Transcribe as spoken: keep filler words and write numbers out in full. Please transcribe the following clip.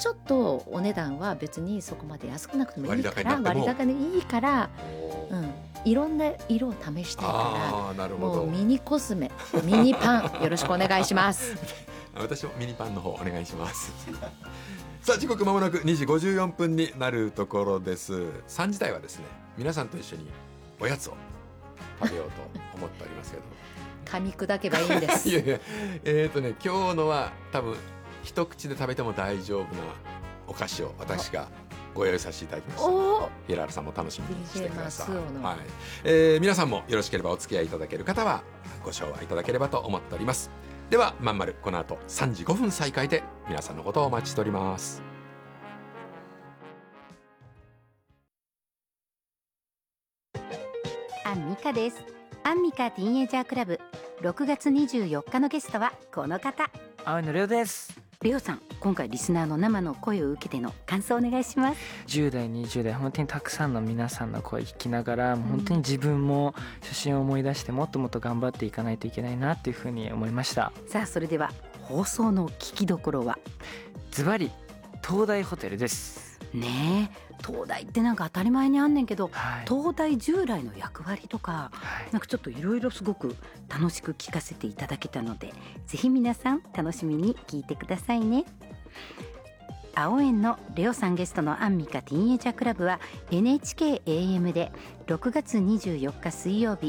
ちょっとお値段は別にそこまで安くなくてもいいから割高になっても割高でいいから、うん、いろんな色を試したいからもうミニコスメミニパンよろしくお願いします私もミニパンの方お願いしますさあ時刻まもなくにじごじゅうよんぷんになるところです。さんじ台はですね皆さんと一緒におやつを食べようと思っておりますけど噛み砕けばいいんですいやいやえーとね今日のは多分一口で食べても大丈夫なお菓子を私がご用意させていただきました。平原さんも楽しみにしてください、はいえー、皆さんもよろしければお付き合いいただける方はご唱和いただければと思っております。ではまんまるこの後さんじごふん再開で皆さんのことをお待ちしております。 アンミカです。アンミカティーンエイジャークラブろくがつにじゅうよっかのゲストはこの方、 青野レオです。 レオさん、今回リスナーの生の声を受けての感想をお願いします。 じゅう代にじゅう代本当にたくさんの皆さんの声聞きながら、もう本当に自分も初心を思い出してもっともっと頑張っていかないといけないなっていうふうに思いました。 さあそれでは放送の聞きどころはズバリ東大ホテルですねえ。東大ってなんか当たり前にあんねんけど、 はい、 東大従来の役割とか、 はい、 なんかちょっといろいろすごく楽しく聞かせていただけたので、ぜひ皆さん楽しみに聞いてくださいね。青園のレオさんゲストのアンミカティーンエイジャークラブは エヌエイチケーエーエム でろくがつにじゅうよっか水曜日